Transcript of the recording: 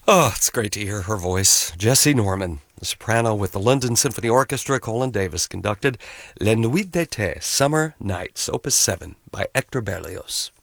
Oh, it's great to hear her voice. Jessie Norman, the soprano with the London Symphony Orchestra. Colin Davis conducted Les Nuits d'été, Summer Nights, Opus 7 by Hector Berlioz.